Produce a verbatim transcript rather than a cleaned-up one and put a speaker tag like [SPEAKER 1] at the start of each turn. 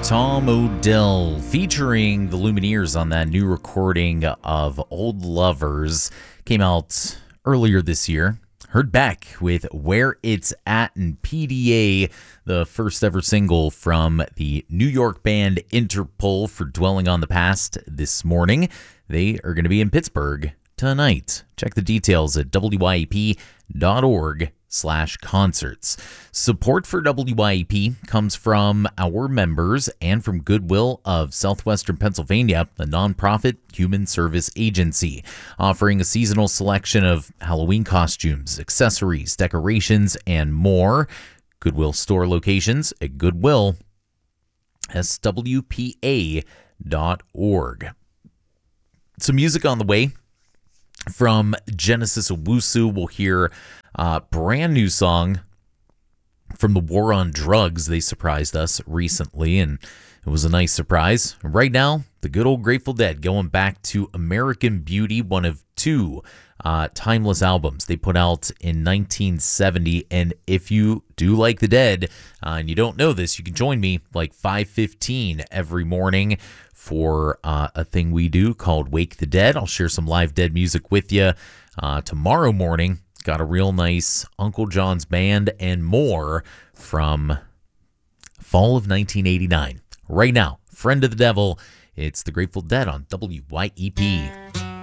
[SPEAKER 1] Tom Odell featuring the Lumineers on that new recording of Old Lovers. Came out earlier this year. Heard back with Where It's At and P D A, the first ever single from the New York band Interpol for Dwelling on the Past this morning. They are going to be in Pittsburgh tonight. Check the details at W Y E P dot org slash concerts. Support for W Y E P comes from our members and from Goodwill of Southwestern Pennsylvania, a nonprofit human service agency, offering a seasonal selection of Halloween costumes, accessories, decorations, and more. Goodwill store locations at Goodwill, S W P A dot org. Some music on the way. From Genesis Owusu, we'll hear a brand new song from the War on Drugs. They surprised us recently, and it was a nice surprise. Right now, the good old Grateful Dead going back to American Beauty, one of two uh, timeless albums they put out in nineteen seventy. And if you do like the Dead, uh, and you don't know this, you can join me like five fifteen every morning for uh, a thing we do called Wake the Dead. I'll share some live Dead music with you uh, tomorrow morning. Got a real nice Uncle John's Band and more from fall of nineteen eighty-nine. Right now, Friend of the Devil, it's the Grateful Dead on W Y E P.